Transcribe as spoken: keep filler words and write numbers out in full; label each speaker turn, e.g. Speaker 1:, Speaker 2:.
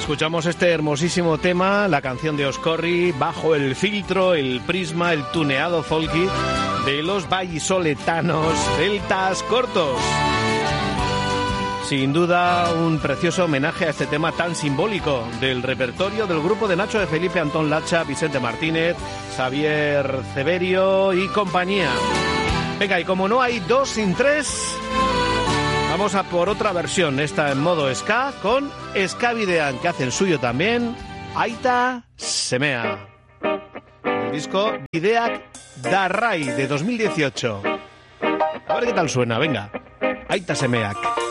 Speaker 1: Escuchamos este hermosísimo tema, la canción de Oscorri, bajo el filtro, el prisma, el tuneado folky de los vallisoletanos Celtas Cortos. Sin duda, un precioso homenaje a este tema tan simbólico del repertorio del grupo de Nacho de Felipe, Antón Lacha, Vicente Martínez, Xavier Ceberio y compañía. Venga, y como no hay dos sin tres, vamos a por otra versión, esta en modo ska, con Ska Bidean, que hacen suyo también Aita Semea. El disco Bideak Darrai de dos mil dieciocho. A ver qué tal suena, venga. Aita Semeak.